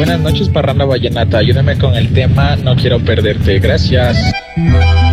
Buenas noches, Parranda Vallenata. Ayúdame con el tema No quiero perderte. Gracias.